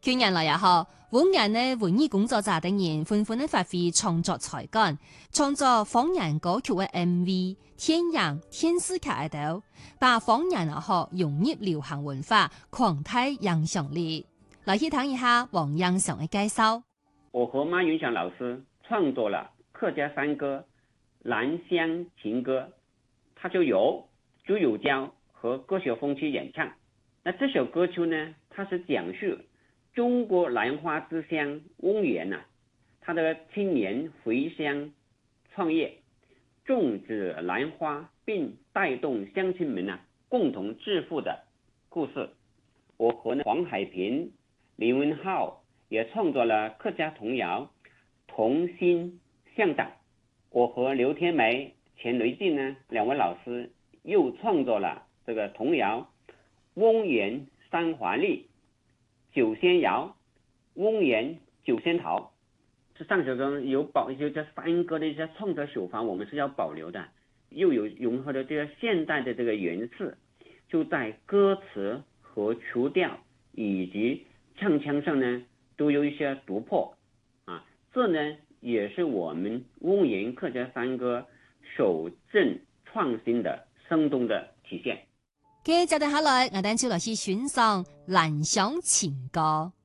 去年來也好，5年的文藝工作者等人紛紛的發揮創作才幹，創作方言歌曲的 MV、電影、電視劇等，把方言也好融入流行文化，擴大影響力。來去聽一下王陽祥的介紹。 我和馬雲祥老師創作了客家山歌《蘭香情歌》，它就由朱友嬌和歌手風去演唱。那這首歌曲呢，它是講述中國蘭花之鄉翁源他的青年回鄉創業，種植蘭花並帶動鄉親們共同致富的故事。我和黃海平、李文浩也創作了客家童謠《同心向黨》。我和劉天梅、錢雷靜兩位老師又創作了這個童謠《翁源三華麗》、酒仙謠、翁源九仙桃。這3首歌有這山歌的一些創作手法，我們是要保留的，又有融合的這個現代的這個元素，就在歌詞和曲調以及唱腔上呢，都有一些突破啊。這呢也是我們翁源客家山歌守正創新的生動的體現。 接着下來，我哋就來去欣賞《蘭香情歌》。